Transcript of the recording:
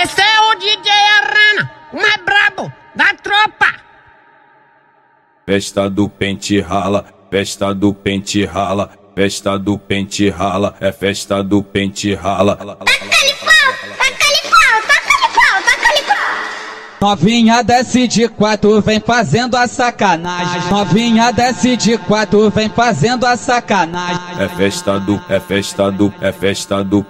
Esse é o DJ Arana, o mais brabo da tropa. Festa do pente rala, festa do pente rala, festa do pente rala, é festa do pente rala. Taca-lhe pau, taca-lhe pau, taca-lhe pau, taca-lhe pau. Novinha desce de quatro, vem fazendo a sacanagem. Novinha desce de quatro, vem fazendo a sacanagem. É festa do